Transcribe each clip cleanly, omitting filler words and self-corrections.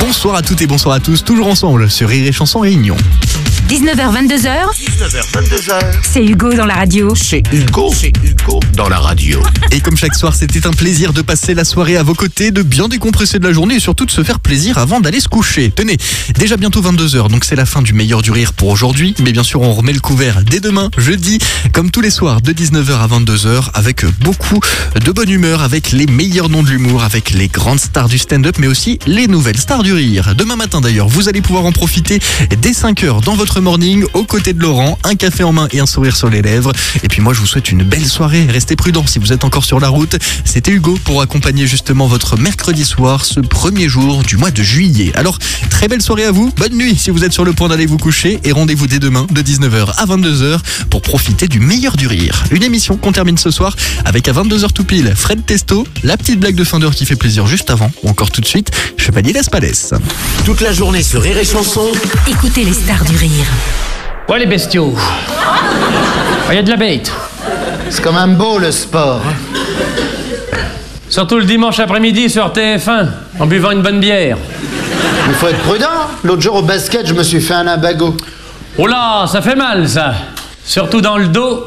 Bonsoir à toutes et bonsoir à tous, toujours ensemble sur Rire et Chanson Réunion. 19h-22h, c'est Hugo dans la radio. C'est Hugo dans la radio. Et comme chaque soir, c'était un plaisir de passer la soirée à vos côtés, de bien décompresser de la journée et surtout de se faire plaisir avant d'aller se coucher. Tenez, déjà bientôt 22h, donc c'est la fin du meilleur du rire pour aujourd'hui. Mais bien sûr, on remet le couvert dès demain, jeudi, comme tous les soirs, de 19h à 22h, avec beaucoup de bonne humeur, avec les meilleurs noms de l'humour, avec les grandes stars du stand-up, mais aussi les nouvelles stars du rire. Demain matin d'ailleurs, vous allez pouvoir en profiter dès 5h dans votre morning, aux côtés de Laurent, un café en main et un sourire sur les lèvres. Et puis moi, je vous souhaite une belle soirée. Restez prudents si vous êtes encore sur la route. C'était Hugo pour accompagner justement votre mercredi soir, ce premier jour du mois de juillet. Alors, très belle soirée à vous. Bonne nuit si vous êtes sur le point d'aller vous coucher. Et rendez-vous dès demain de 19h à 22h pour profiter du meilleur du rire. Une émission qu'on termine ce soir avec à 22h tout pile Fred Testo, la petite blague de fin d'heure qui fait plaisir juste avant, ou encore tout de suite, Chevalier Laspalès. Toute la journée sur Rire et Chanson. Écoutez les stars du rire. Ouais, les bestiaux. Il y a de la bête. C'est quand même beau le sport. Surtout le dimanche après-midi sur TF1, en buvant une bonne bière. Il faut être prudent. L'autre jour au basket, je me suis fait un limbago. Oh là, ça fait mal, ça. Surtout dans le dos.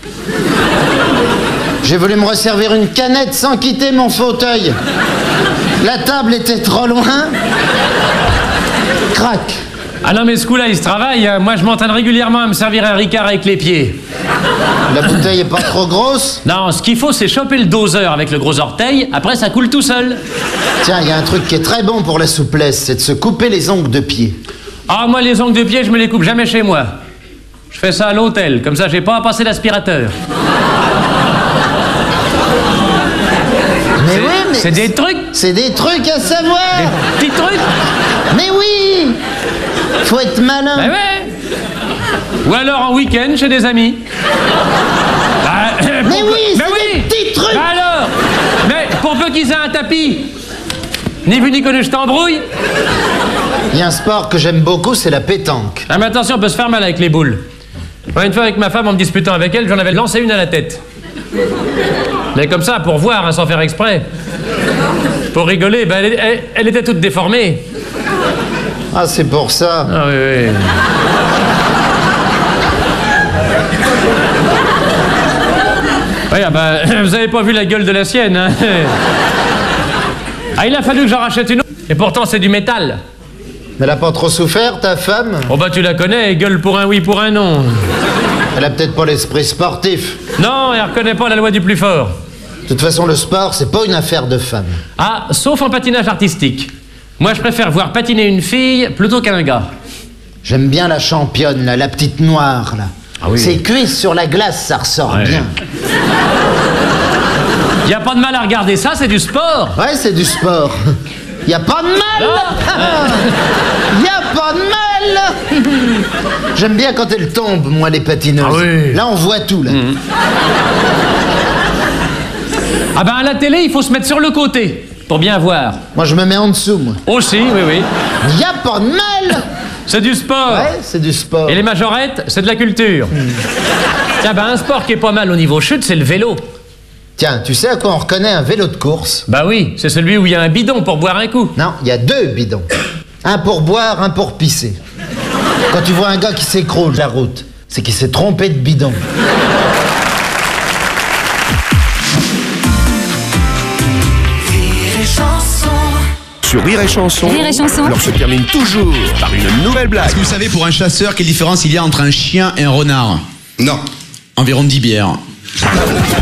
J'ai voulu me resservir une canette sans quitter mon fauteuil. La table était trop loin. Crac. Ah non, mais ce coup-là, il se travaille. Moi, je m'entraîne régulièrement à me servir un Ricard avec les pieds. La bouteille est pas trop grosse. Non, ce qu'il faut, c'est choper le doseur avec le gros orteil. Après, ça coule tout seul. Tiens, il y a un truc qui est très bon pour la souplesse, c'est de se couper les ongles de pied. Ah, moi, les ongles de pied, je me les coupe jamais chez moi. Je fais ça à l'hôtel. Comme ça, j'ai pas à passer l'aspirateur. Mais oui, mais... C'est des trucs. C'est des trucs à savoir. Des petits trucs. Mais oui. Faut être malin. Ben ouais. Ou alors en week-end chez des amis. Mais oui, mais c'est oui. des petits trucs. Ben alors. Mais pour peu qu'ils aient un tapis. Ni vu ni connu, je t'embrouille. Il y a un sport que j'aime beaucoup, c'est la pétanque. Ah mais attention, on peut se faire mal avec les boules. Une fois avec ma femme, en me disputant avec elle, j'en avais lancé une à la tête. Mais comme ça, pour voir, hein, sans faire exprès. Pour rigoler, ben elle était toute déformée. Ah, c'est pour ça. Ah oui, oui. Oui, ah ben, vous avez pas vu la gueule de la sienne, hein. Ah, il a fallu que j'en rachète une autre. Et pourtant, c'est du métal. Elle a pas trop souffert, ta femme? Oh bah tu la connais, elle gueule pour un oui, pour un non. Elle a peut-être pas l'esprit sportif. Non, elle reconnaît pas la loi du plus fort. De toute façon, le sport, c'est pas une affaire de femme. Ah, sauf en patinage artistique. Moi, je préfère voir patiner une fille plutôt qu'un gars. J'aime bien la championne, là, la petite noire, là. Ah oui. Ses cuisses sur la glace, ça ressort Ouais. bien. Y a pas de mal à regarder ça, c'est du sport. Ouais, c'est du sport. Y a pas de mal. Y a pas de mal. J'aime bien quand elle tombe, moi, les patineuses. Ah oui. Là, on voit tout, là. Ah ben à la télé, il faut se mettre sur le côté pour bien voir. Moi, je me mets en dessous, moi. Aussi, oui, oui. Y a pas de mal. C'est du sport. Ouais, c'est du sport. Et les majorettes, c'est de la culture. Tiens, ben un sport qui est pas mal au niveau chute, c'est le vélo. Tiens, tu sais à quoi on reconnaît un vélo de course? Bah oui, c'est celui où il y a un bidon pour boire un coup. Non, il y a 2 bidons. Un pour boire, un pour pisser. Quand tu vois un gars qui s'écroule la route, c'est qu'il s'est trompé de bidon. Sur Rire et Chanson. Rire et Chanson. Alors se termine toujours par une nouvelle blague. Est-ce que vous savez, pour un chasseur, quelle différence il y a entre un chien et un renard? Non. Environ 10 bières.